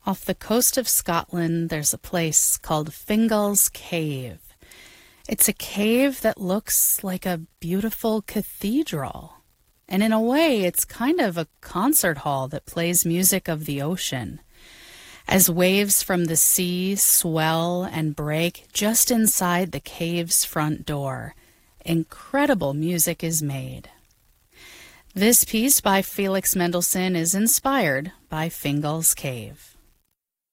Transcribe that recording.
Off the coast of Scotland, there's a place called Fingal's Cave. It's a cave that looks like a beautiful cathedral. And in a way, it's kind of a concert hall that plays music of the ocean. As waves from the sea swell and break just inside the cave's front door, incredible music is made. This piece by Felix Mendelssohn is inspired by Fingal's Cave.